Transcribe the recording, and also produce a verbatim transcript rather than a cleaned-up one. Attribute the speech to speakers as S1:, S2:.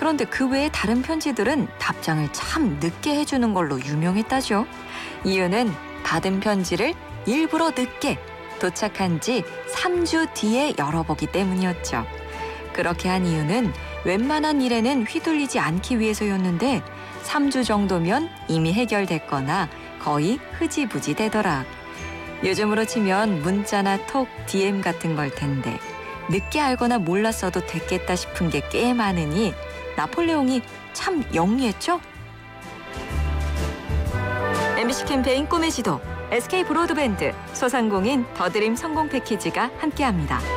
S1: 그런데 그 외에 다른 편지들은 답장을 참 늦게 해주는 걸로 유명했다죠. 이유는 받은 편지를 일부러 늦게 도착한 지 삼 주 뒤에 열어보기 때문이었죠. 그렇게 한 이유는 웬만한 일에는 휘둘리지 않기 위해서였는데 삼 주 정도면 이미 해결됐거나 거의 흐지부지 되더라. 요즘으로 치면 문자나 톡, 디엠 같은 걸 텐데 늦게 알거나 몰랐어도 됐겠다 싶은 게 꽤 많으니 나폴레옹이 참 영리했죠? 엠비씨 캠페인 꿈의 지도, 에스케이 브로드밴드, 소상공인 더드림 성공 패키지가 함께합니다.